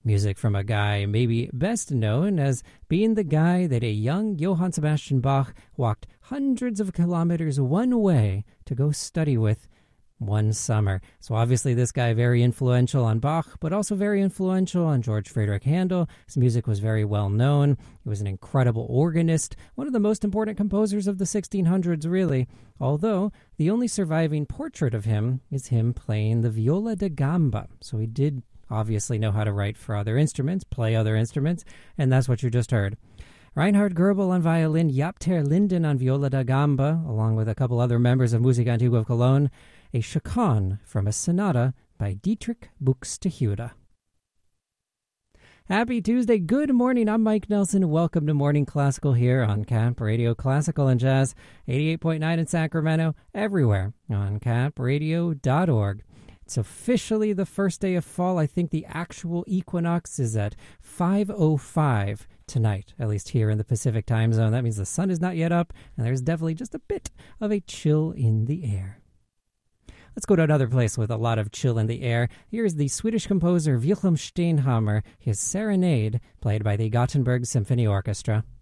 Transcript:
Music from a guy maybe best known as being the guy that a young Johann Sebastian Bach walked hundreds of kilometers one way to go study with one summer. So obviously this guy very influential on Bach, but also very influential on George Friedrich Handel. His music was very well known. He was an incredible organist, one of the most important composers of the 1600s really, although the only surviving portrait of him is him playing the viola da gamba. So he did obviously know how to write for other instruments, play other instruments, and that's what you just heard. Reinhard Goebel on violin, Jaap ter Linden on viola da gamba, along with a couple other members of Musica Antigua of Cologne, a chaconne from a sonata by Dietrich Buxtehude. Happy Tuesday. Good morning. I'm Mike Nelson. Welcome to Morning Classical here on Camp Radio Classical and Jazz, 88.9 in Sacramento, everywhere on capradio.org. It's officially the first day of fall. I think the actual equinox is at 5:05 tonight, at least here in the Pacific time zone. That means the sun is not yet up, and there's definitely just a bit of a chill in the air. Let's go to another place with a lot of chill in the air. Here's the Swedish composer Wilhelm Steinhammer, his Serenade, played by the Gothenburg Symphony Orchestra.